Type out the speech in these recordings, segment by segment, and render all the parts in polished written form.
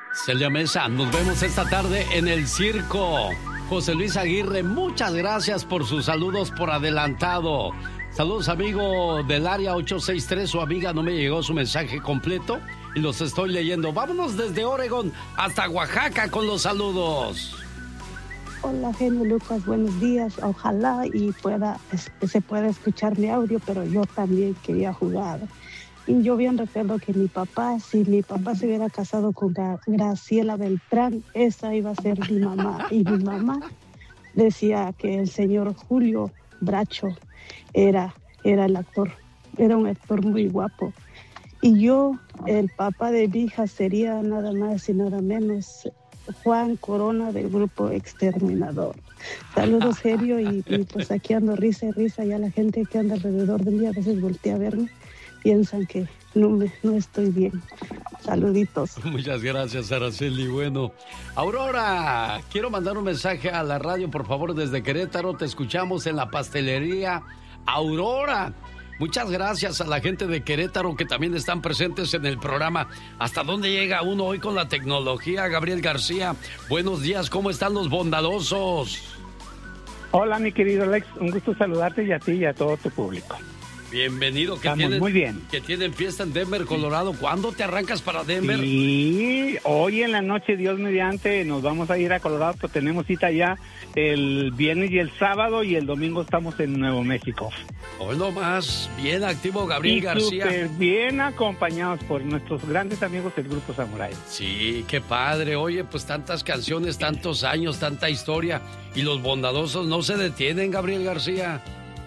Celia Mesa, nos vemos esta tarde en el circo. José Luis Aguirre, muchas gracias por sus saludos por adelantado. Saludos, amigo del área 863. Su amiga no me llegó su mensaje completo y los estoy leyendo. Vámonos desde Oregón hasta Oaxaca con los saludos. Hola, genio Lucas, buenos días. Ojalá y se pueda escuchar mi audio, pero yo también quería jugar. Y yo bien recuerdo que si mi papá se hubiera casado con Graciela Beltrán, esa iba a ser mi mamá. Y mi mamá decía que el señor Julio Bracho era el actor, era un actor muy guapo. Y yo, el papá de mi hija, sería nada más y nada menos Juan Corona del grupo Exterminador. Saludos, genio, y pues aquí ando risa y risa. Ya la gente que anda alrededor de mí a veces voltea a verme, piensan que no estoy bien. Saluditos. Muchas gracias, Araceli. Bueno, Aurora, quiero mandar un mensaje a la radio, por favor, desde Querétaro. Te escuchamos en la pastelería Aurora. Muchas gracias a la gente de Querétaro que también están presentes en el programa. ¿Hasta dónde llega uno hoy con la tecnología? Gabriel García, buenos días, ¿cómo están los bondadosos? Hola, mi querido Alex, un gusto saludarte y a ti y a todo tu público. Bienvenido, muy bien. Que tienen fiesta en Denver, Colorado. ¿Cuándo te arrancas para Denver? Sí, hoy en la noche, Dios mediante, nos vamos a ir a Colorado, pero tenemos cita ya el viernes y el sábado, y el domingo estamos en Nuevo México. Hoy nomás, bien activo Gabriel García. Súper bien acompañados por nuestros grandes amigos del Grupo Samurai. Sí, qué padre. Oye, pues tantas canciones, tantos años, tanta historia, y los bondadosos no se detienen, Gabriel García.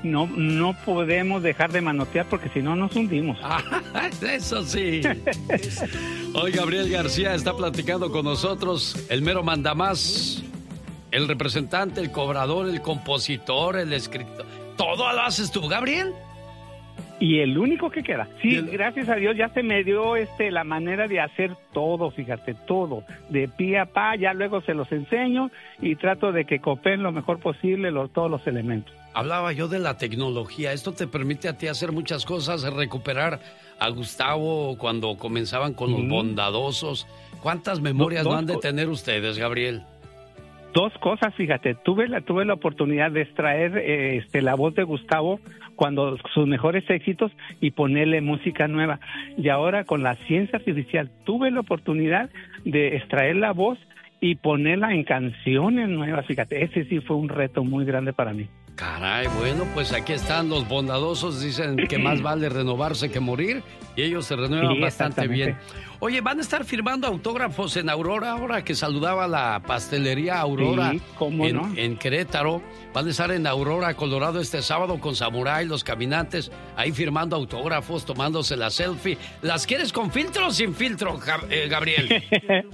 No podemos dejar de manotear porque si no nos hundimos. Eso sí. Hoy Gabriel García está platicando con nosotros, el mero mandamás, el representante, el cobrador, el compositor, el escritor. ¿Todo lo haces tú, Gabriel? Y el único que queda. Sí, gracias a Dios ya se me dio la manera de hacer todo, fíjate, todo, de pie a pa, ya luego se los enseño y trato de que cooperen lo mejor posible todos los elementos. Hablaba yo de la tecnología. Esto te permite a ti hacer muchas cosas, recuperar a Gustavo cuando comenzaban con los bondadosos. ¿Cuántas memorias van de tener ustedes, Gabriel? Dos cosas, fíjate. Tuve la oportunidad de extraer la voz de Gustavo cuando sus mejores éxitos y ponerle música nueva. Y ahora con la ciencia artificial tuve la oportunidad de extraer la voz y ponerla en canciones nuevas. Fíjate, ese sí fue un reto muy grande para mí. Caray, bueno, pues aquí están los bondadosos, dicen que más vale renovarse que morir, y ellos se renuevan bastante bien. Oye, ¿van a estar firmando autógrafos en Aurora ahora que saludaba la pastelería Aurora en Querétaro? Van a estar en Aurora, Colorado este sábado con Samurai, los caminantes, ahí firmando autógrafos, tomándose la selfie. ¿Las quieres con filtro o sin filtro, Gabriel?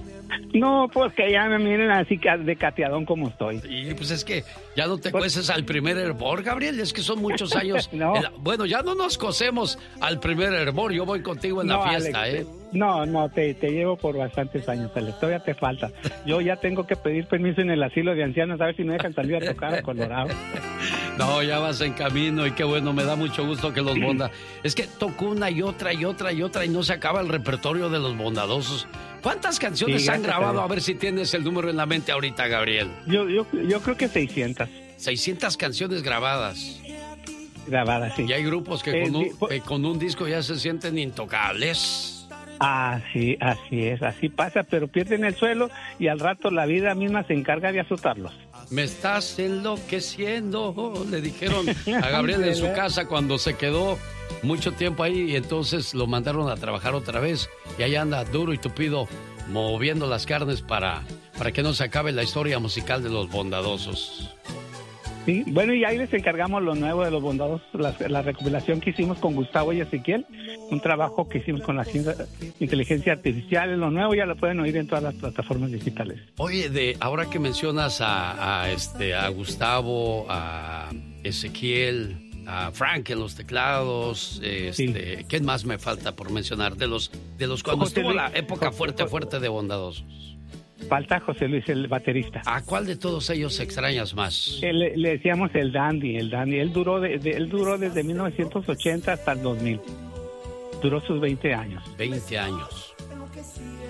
No, pues que ya me miren así de cateadón como estoy. Y pues es que ya no te cueces al primer hervor, Gabriel, es que son muchos años. No. Bueno, ya no nos cosemos al primer hervor, yo voy contigo en la fiesta, Alex, te llevo por bastantes años, Alex, todavía te falta. Yo ya tengo que pedir permiso en el asilo de ancianos a ver si me dejan salir a tocar a Colorado. No, ya vas en camino y qué bueno, me da mucho gusto que los bondadosos. Es que toco una y otra y otra y otra y no se acaba el repertorio de los bondadosos. ¿Cuántas canciones han grabado? A ver si tienes el número en la mente ahorita, Gabriel. Yo creo que 600. 600 canciones grabadas. Grabadas, sí. Y hay grupos que con un disco ya se sienten intocables. Sí, así es, así pasa, pero pierden el suelo y al rato la vida misma se encarga de azotarlos. Me estás enloqueciendo, le dijeron a Gabriel en su casa cuando se quedó mucho tiempo ahí y entonces lo mandaron a trabajar otra vez y ahí anda duro y tupido moviendo las carnes para que no se acabe la historia musical de los bondadosos. Sí, bueno, y ahí les encargamos lo nuevo de los bondadosos, la recopilación que hicimos con Gustavo y Ezequiel, un trabajo que hicimos con la inteligencia artificial, lo nuevo ya lo pueden oír en todas las plataformas digitales. Oye, ahora que mencionas a Gustavo, a Ezequiel, a Frank en los teclados, ¿quién más me falta por mencionar? De los cuando estuvo la época fuerte de bondadosos. Falta José Luis, el baterista. ¿A cuál de todos ellos extrañas más? Le decíamos el Dandy. Él duró desde 1980 hasta el 2000. Duró sus 20 años. 20 años.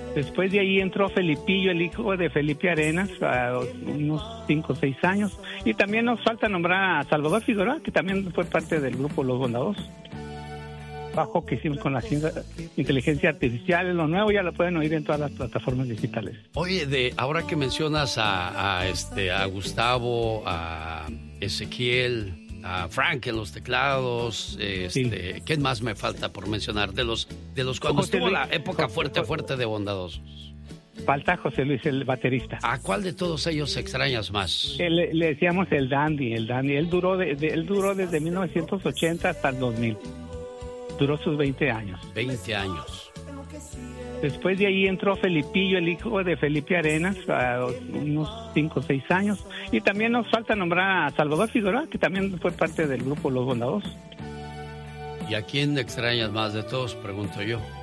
Después de ahí entró Felipillo, el hijo de Felipe Arenas, a unos 5 o 6 años. Y también nos falta nombrar a Salvador Figueroa, que también fue parte del grupo Los Bondadosos. Trabajo que hicimos con la inteligencia artificial, lo nuevo ya lo pueden oír en todas las plataformas digitales. Oye, ahora que mencionas a Gustavo, a Ezequiel, a Frank en los teclados, Sí. ¿quién más me falta por mencionar? De los cuando estuvo la época fuerte de Bondadosos. Falta José Luis, el baterista. ¿A cuál de todos ellos extrañas más? Le decíamos el Dandy. Él duró desde 1980 hasta el 2000. Duró sus 20 años. 20 años. Después de ahí entró Felipillo, el hijo de Felipe Arenas, a unos 5 o 6 años. Y también nos falta nombrar a Salvador Figueroa, que también fue parte del grupo Los Bondadosos. ¿Y a quién extrañas más de todos? Pregunto yo.